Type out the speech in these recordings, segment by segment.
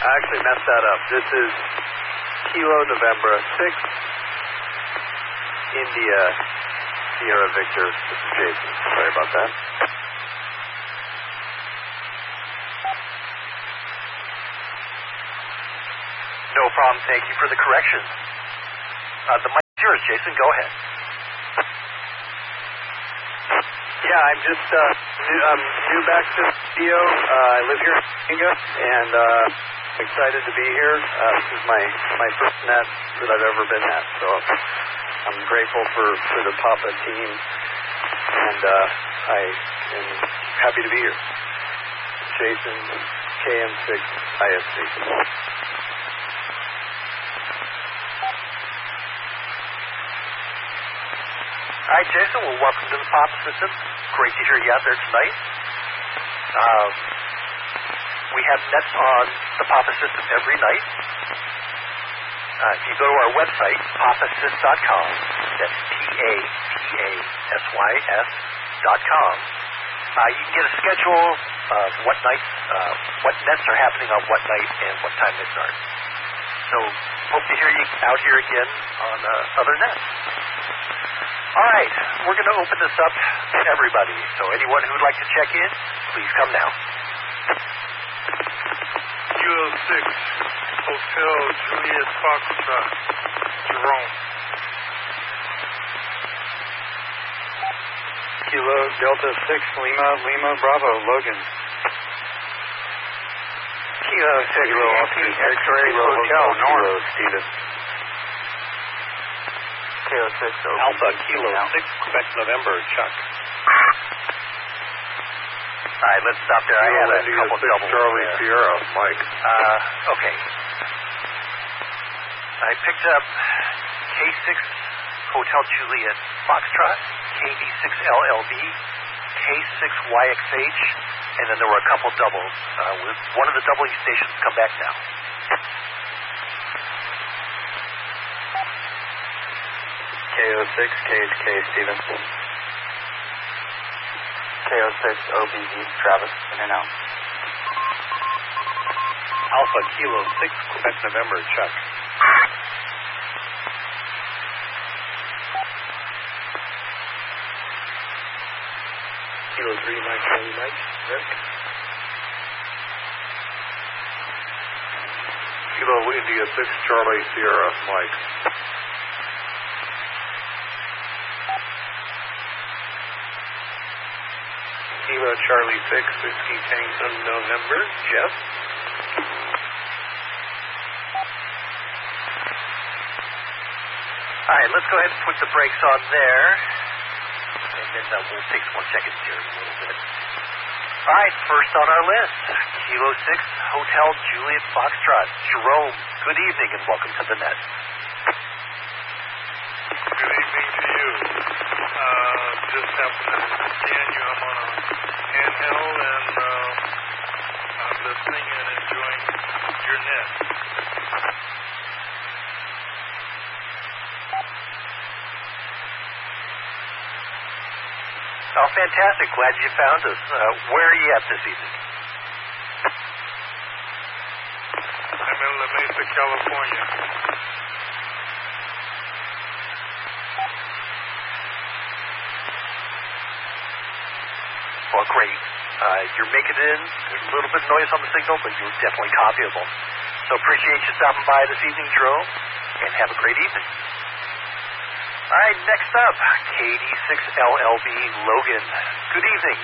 I actually messed that up. This is Kilo November 6, India, Sierra Victor. This is Jason. Sorry about that. No problem. Thank you for the correction. The mic is yours, Jason. Go ahead. Yeah, I'm just new back to the studio. I live here in Inga, and excited to be here. This is my first net that I've ever been at, so I'm grateful for the Papa team, and I am happy to be here. Jason, KM6 ISC. All right, Jason, well, welcome to the Papa System. Great to hear you out there tonight. We have nets on the Papa System every night. If you go to our website, papasys.com, that's PAPASYS.com, you can get a schedule of what nights, what nets are happening on what night and what time they start. So, hope to hear you out here again on other nets. All right, we're going to open this up to everybody. So anyone who would like to check in, please come now. Kilo 6, Hotel Juliet Foxtrot, Jerome. Kilo Delta 6, Lima Bravo, Logan. Kilo 6, Yankee X-Ray Hotel, North, Steven. Kilo 6, Alpha Kilo 6, Quebec November, Chuck. All right, let's stop there. I had a couple doubles Charlie there. Sierra, Mike. Okay. I picked up K6 Hotel Juliet Foxtrot, KD6LLB, K6YXH, and then there were a couple doubles. With one of the doubling stations come back now. KO6, KHK, Steven. KO6, OBZ, Travis, in and out. Alpha Kilo 6, Quebec November, Chuck. Kilo 3, Mike, Charlie, Mike, Rick. Kilo India 6, Charlie, Sierra, Mike. Kilo Charlie 6, Whiskey Tango November, Jeff. All right, let's go ahead and put the brakes on there. And then we'll take some more seconds here in a little bit. All right, first on our list, Kilo 6, Hotel Juliet Foxtrot. Jerome, good evening and welcome to the net. Good evening to you. Just happened to scan you. I'm on a handheld and I'm listening and enjoying your net. Oh, fantastic. Glad you found us. Where are you at this evening? I'm in La Mesa, California. Well, great. You're making it in. There's a little bit of noise on the signal, but you're definitely copyable. So appreciate you stopping by this evening, Jerome, and have a great evening. All right, next up, KD6LLB Logan. Good evening.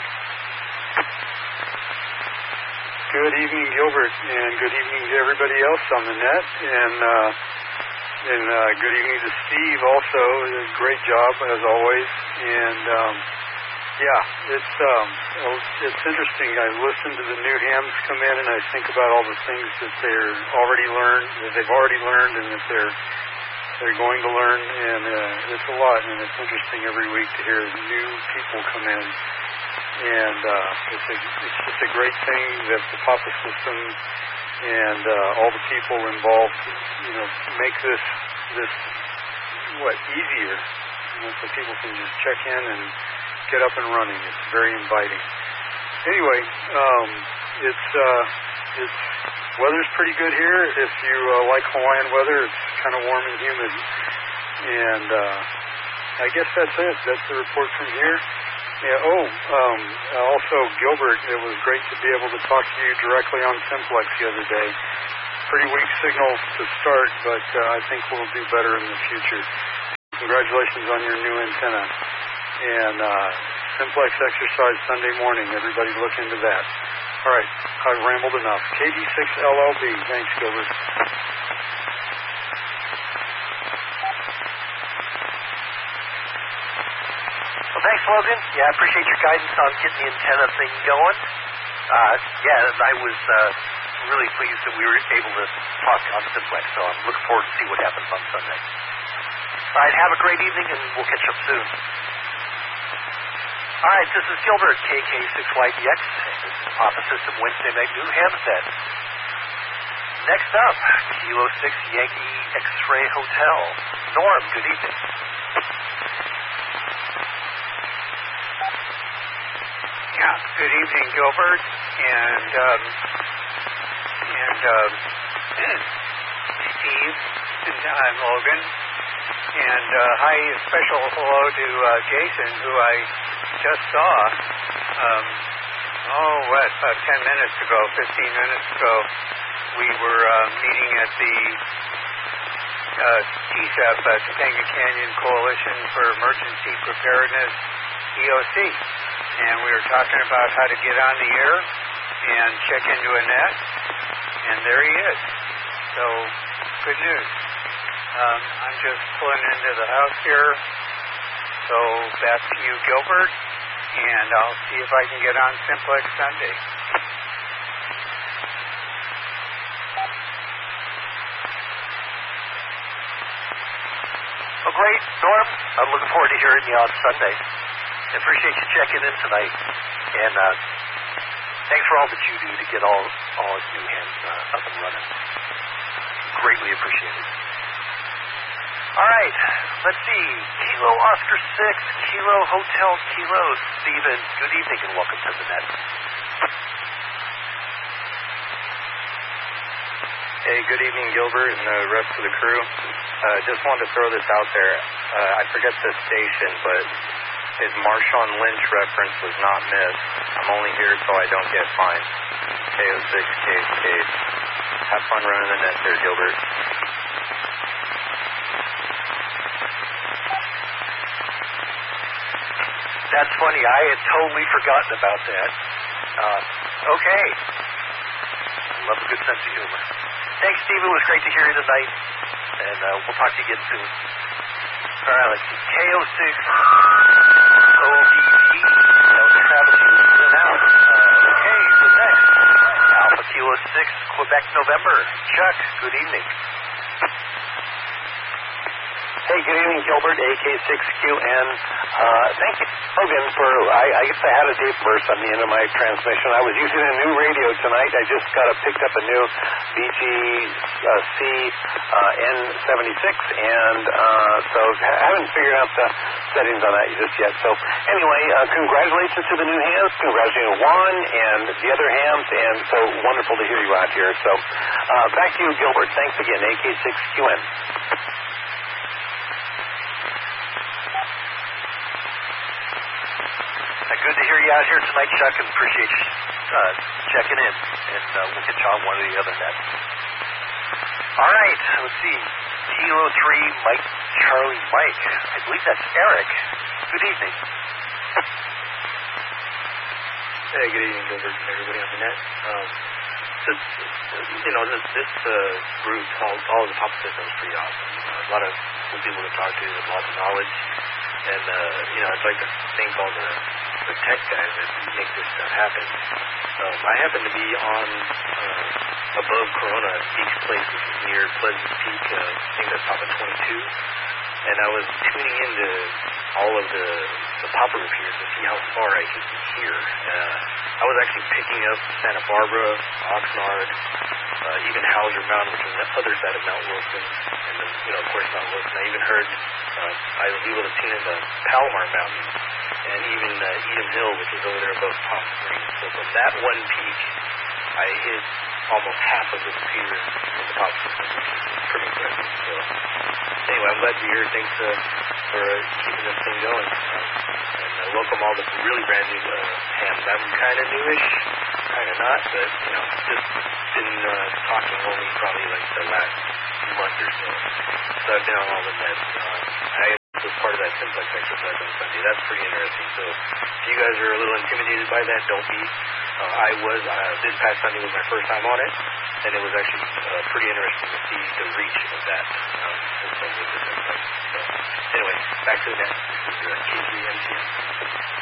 Good evening, Gilbert, and good evening to everybody else on the net, and good evening to Steve also. Great job, as always, and yeah, it's interesting. I listen to the new hams come in, and I think about all the things that they've already learned, and that they're going to learn, and it's a lot, and it's interesting every week to hear new people come in, and it's a great thing that the Papa System and all the people involved, make this easier, so people can just check in and get up and running. It's very inviting. Anyway, it's weather's pretty good here. If you like Hawaiian weather, it's kind of warm and humid. And I guess that's it. That's the report from here. Yeah. Also, Gilbert, it was great to be able to talk to you directly on Simplex the other day. Pretty weak signal to start, but I think we'll do better in the future. Congratulations on your new antenna. And Simplex exercise Sunday morning. Everybody look into that. All right, I've rambled enough. KD6LLB. Thanks, Gilbert. Well, thanks, Logan. Yeah, I appreciate your guidance on getting the antenna thing going. I was really pleased that we were able to talk on Simplex, so I'm looking forward to see what happens on Sunday. All right, have a great evening, and we'll catch up soon. All right, this is Gilbert, KK6YDX, Office System Wednesday Night New Hampstead. Next up, Kilo 6 Yankee X-Ray Hotel. Norm, good evening. Yeah, good evening, Gilbert, and Steve, and I'm Logan, and hi, special hello to Jason, who I just saw, about 10 minutes ago, 15 minutes ago. We were meeting at the TCEP, Topanga Canyon Coalition for Emergency Preparedness, EOC. And we were talking about how to get on the air and check into a net, and there he is. So, good news. I'm just pulling into the house here. So, back to you, Gilbert, and I'll see if I can get on Simplex Sunday. Well, great, Norm. I'm looking forward to hearing you on Sunday. I appreciate you checking in tonight, and thanks for all that you do to get all new hands up and running. Greatly appreciated. All right, let's see. Kilo Oscar 6, Kilo Hotel Kilo. Stephen, good evening and welcome to the net. Hey, good evening, Gilbert and the rest of the crew. Just wanted to throw this out there. I forget the station, but his Marshawn Lynch reference was not missed. I'm only here so I don't get fined. KO6KK. Have fun running the net there, Gilbert. That's funny. I had totally forgotten about that. Okay. Love a good sense of humor. Thanks, Steve. It was great to hear you tonight. And we'll talk to you again soon. All right, let's see. KO6 OBG. That was Travis. You was out. Okay, so next. Alpha Kilo 6, Quebec, November. Chuck, good evening. Hey, good evening, Gilbert, AK6QN. Thank you, Logan, for, I guess I had a date burst on the end of my transmission. I was using a new radio tonight. I just picked up a new BGC N76, and so I haven't figured out the settings on that just yet. So anyway, congratulations to the new hams. Congratulations to Juan and the other hams, and so wonderful to hear you out here. So back to you, Gilbert. Thanks again, AK6QN. Good to hear you out here tonight, Chuck, and appreciate you checking in. And we'll get you on one of the other nets. All right, let's see. Kilo 3, Mike, Charlie, Mike. I believe that's Eric. Good evening. Hey, good evening, Gilbert, and everybody on the net. This group, all the top systems, is pretty awesome. A lot of cool people to talk to with lots of knowledge. And, I'd like to thank all the tech guys that make this stuff happen. I happen to be on above Corona Beach Place, which is near Pleasant Peak, I think that's top of 22. And I was tuning into all of the popper repeaters to see how far I could hear. I was actually picking up Santa Barbara, Oxnard, even Hauser Mountain, which is the other side of Mount Wilson, and then, of course, Mount Wilson. I even heard, I was able to tune in the Palomar Mountain, and even Edom Hill, which is over there above Palm Springs. So from that one peak, I hid almost half of the computer in the top system, which is pretty impressive. So anyway, I'm glad to hear. Thanks for keeping this thing going. And welcome all the really brand new hams. I'm kind of newish, kind of not, but just been talking only probably like the last month or so. So I've been on all the nets. I was part of that simplex exercise on Sunday. That's pretty interesting. So if you guys are a little intimidated by that, don't be. I was. This past Sunday was my first time on it, and it was actually pretty interesting to see the reach of that system with the simplex. So anyway, back to the net. This is KZMTM.